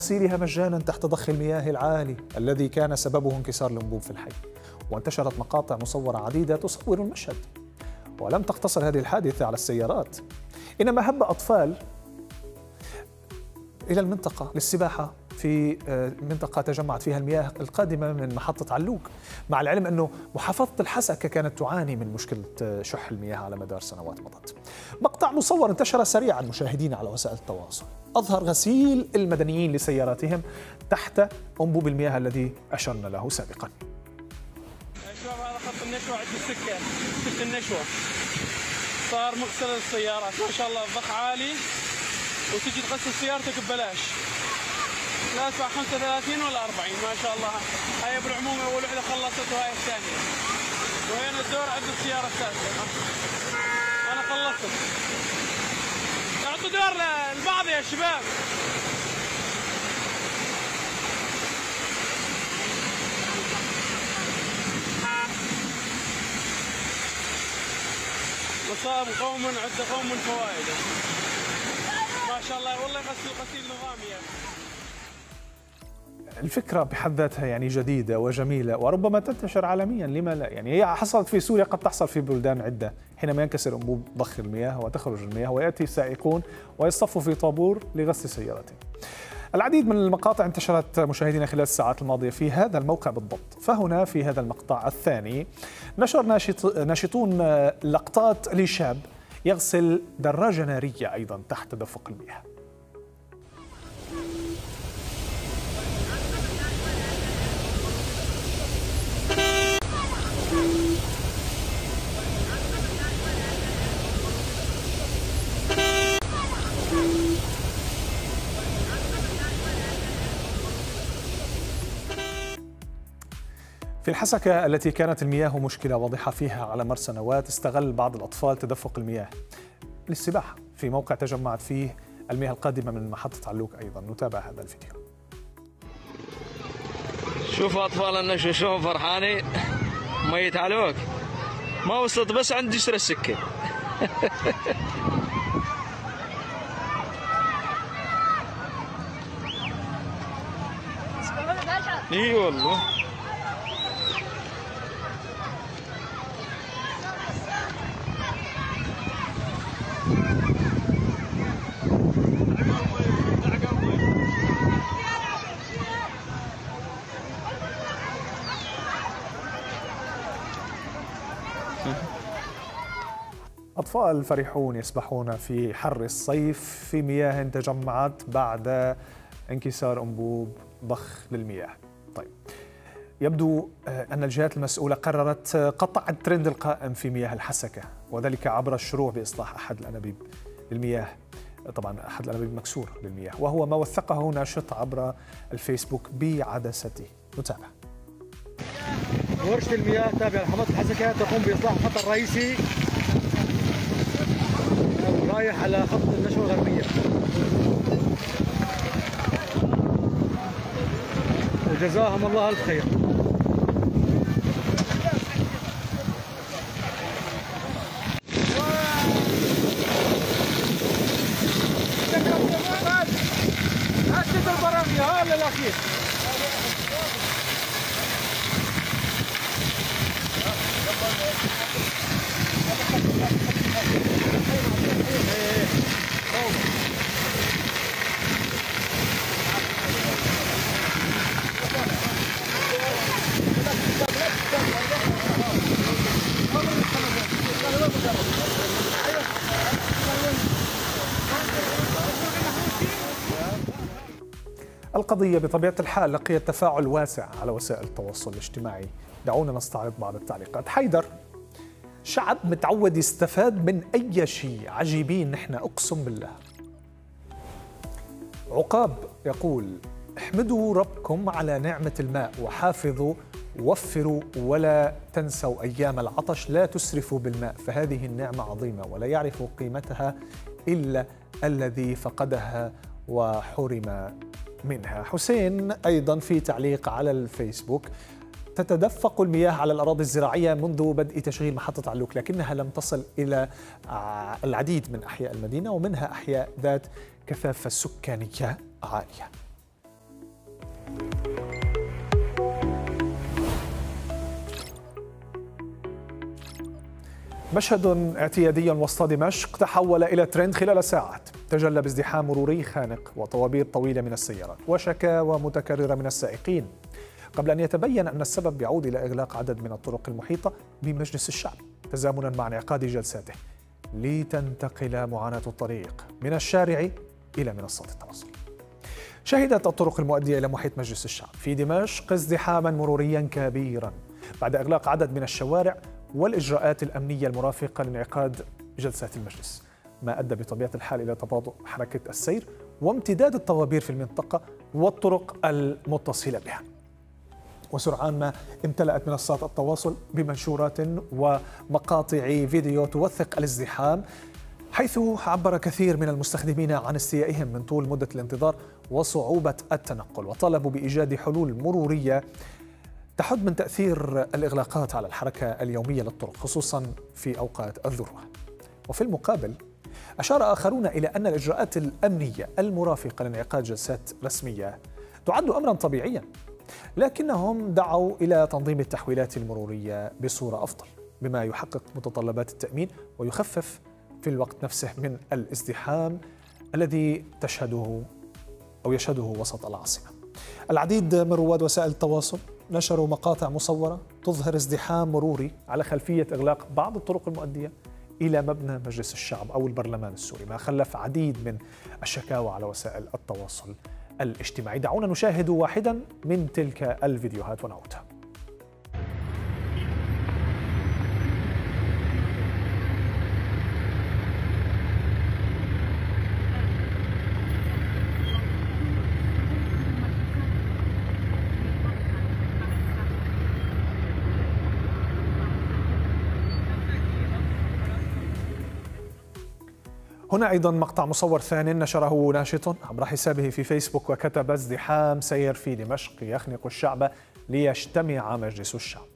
تغسيلها مجانا تحت ضخ المياه العالي الذي كان سببه انكسار الأنبوب في الحي. وانتشرت مقاطع مصورة عديدة تصور المشهد. ولم تقتصر هذه الحادثة على السيارات، إنما هب أطفال إلى المنطقة للسباحة في منطقة تجمعت فيها المياه القادمة من محطة علوك، مع العلم أنه محافظة الحسكة كانت تعاني من مشكلة شح المياه على مدار سنوات مضت. مقطع مصور انتشر سريعا مشاهدين على وسائل التواصل، أظهر غسيل المدنيين لسياراتهم تحت أنبوب المياه الذي أشرنا له سابقا. شباب هذا خط النشوة عند السكة، سكة النشوة صار مغسل للسيارات ما شاء الله، الضخ عالي وتجي تغسل سيارتك ببلاش، لا ادفع 35 ولا 40 ما شاء الله. هاي بالعموم اول وحده خلصت وهاي الثانيه، وهنا الدور عند السياره الثالثه. انا خلصت، اعطوا دور للبعض يا شباب. مصاب قوم عد قوم فوائده ما شاء الله، والله يغسل غسيل نظامي يعني. الفكرة بحد ذاتها يعني جديدة وجميلة وربما تنتشر عالميا، لما لا؟ يعني هي حصلت في سوريا، قد تحصل في بلدان عدة حينما ينكسر أنبوب ضخ المياه وتخرج المياه ويأتي السائقون ويصطفوا في طابور لغسل سيارتهم. العديد من المقاطع انتشرت مشاهدينا خلال الساعات الماضية في هذا الموقع بالضبط. فهنا في هذا المقطع الثاني نشر ناشطون لقطات لشاب يغسل دراجة نارية أيضا تحت دفق المياه. في الحسكة التي كانت المياه مشكلة واضحة فيها على مر سنوات، استغل بعض الأطفال تدفق المياه للسباحة في موقع تجمعت فيه المياه القادمة من محطة علوك أيضا. نتابع هذا الفيديو. شوفوا أطفال النشوة شلون فرحانين، مية علوك ما وصلت بس عند جسر السكة. اي والله. أطفال فرحون يسبحون في حر الصيف في مياه تجمعت بعد انكسار أنبوب ضخ للمياه. طيب، يبدو أن الجهات المسؤولة قررت قطع الترند القائم في مياه الحسكة، وذلك عبر الشروع بإصلاح أحد الأنابيب للمياه. طبعا أحد الأنابيب مكسور للمياه، وهو ما وثقه ناشط عبر الفيسبوك بعدسته. نتابع. ورشة المياه تابعة لمحافظة الحسكة تقوم بإصلاح الخط الرئيسي رايح على خط النشوة الغربية، وجزاهم الله ألف خير. القضية بطبيعة الحال لقيت تفاعل واسع على وسائل التواصل الاجتماعي. دعونا نستعرض بعض التعليقات. حيدر: شعب متعود يستفاد من أي شيء، عجيبين نحن أقسم بالله. عقاب يقول: احمدوا ربكم على نعمة الماء وحافظوا وفروا ولا تنسوا أيام العطش، لا تسرفوا بالماء فهذه النعمة عظيمة ولا يعرف قيمتها إلا الذي فقدها وحرم منها. حسين أيضا في تعليق على الفيسبوك: تتدفق المياه على الأراضي الزراعية منذ بدء تشغيل محطة علوك، لكنها لم تصل إلى العديد من أحياء المدينة، ومنها أحياء ذات كثافة سكانية عالية. مشهد اعتيادي وسط دمشق تحول إلى ترند خلال ساعات، تجلى بازدحام مروري خانق وطوابير طويلة من السيارات وشكاوى متكررة من السائقين، قبل أن يتبين أن السبب يعود إلى إغلاق عدد من الطرق المحيطة بمجلس الشعب تزامنا مع انعقاد جلساته، لتنتقل معاناة الطريق من الشارع إلى منصات التواصل. شهدت الطرق المؤدية إلى محيط مجلس الشعب في دمشق ازدحاما مروريا كبيرا بعد إغلاق عدد من الشوارع والإجراءات الأمنية المرافقة لانعقاد جلسات المجلس، ما أدى بطبيعة الحال إلى تباطؤ حركة السير وامتداد الطوابير في المنطقة والطرق المتصلة بها. وسرعان ما امتلأت منصات التواصل بمنشورات ومقاطع فيديو توثق الازدحام، حيث عبر كثير من المستخدمين عن استيائهم من طول مدة الانتظار وصعوبة التنقل، وطالبوا بإيجاد حلول مرورية تحد من تأثير الإغلاقات على الحركة اليومية للطرق خصوصا في أوقات الذروة. وفي المقابل أشار آخرون إلى أن الإجراءات الأمنية المرافقة لانعقاد جلسات رسمية تعد أمرا طبيعيا، لكنهم دعوا إلى تنظيم التحويلات المرورية بصورة أفضل بما يحقق متطلبات التأمين ويخفف في الوقت نفسه من الازدحام الذي يشهده وسط العاصمة. العديد من رواد وسائل التواصل نشروا مقاطع مصورة تظهر ازدحام مروري على خلفية إغلاق بعض الطرق المؤدية إلى مبنى مجلس الشعب أو البرلمان السوري، ما خلف عديد من الشكاوى على وسائل التواصل الاجتماعي. دعونا نشاهد واحدا من تلك الفيديوهات ونعودها. هنا أيضا مقطع مصور ثاني نشره ناشط عبر حسابه في فيسبوك وكتب: ازدحام سير في دمشق يخنق الشعب ليجتمع مجلس الشعب.